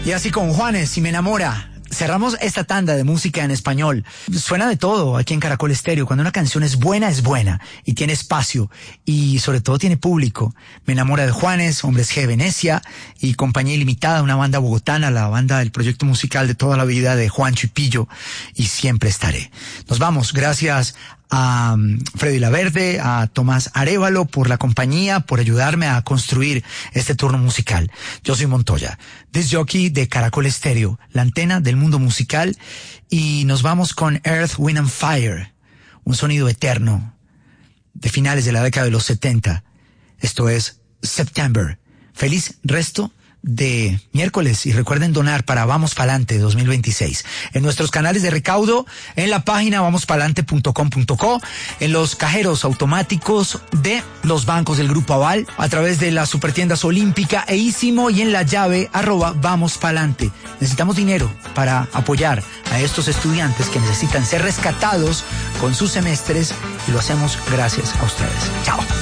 Y así con Juanes y Me Enamora. Cerramos esta tanda de música en español. Suena de todo aquí en Caracol Estéreo. Cuando una canción es buena y tiene espacio y sobre todo tiene público. Me Enamora de Juanes, Hombres G, Venecia y Compañía Ilimitada, una banda bogotana, la banda del proyecto musical de toda la vida de Juancho y Pillo, y Siempre Estaré. Nos vamos, gracias a Freddy Laverde, a Tomás Arévalo por la compañía, por ayudarme a construir este turno musical. Yo soy Montoya, disc jockey de Caracol Estéreo, la antena del mundo musical, y nos vamos con Earth, Wind and Fire, un sonido eterno de finales de la década de los 70. Esto es September. Feliz resto de miércoles y recuerden donar para Vamos Palante 2026 en nuestros canales de recaudo, en la página vamospalante.com.co, en los cajeros automáticos de los bancos del Grupo Aval, a través de las supertiendas Olímpica e Ísimo, y en la llave @vamospalante. Necesitamos dinero para apoyar a estos estudiantes que necesitan ser rescatados con sus semestres, y lo hacemos gracias a ustedes. Chao.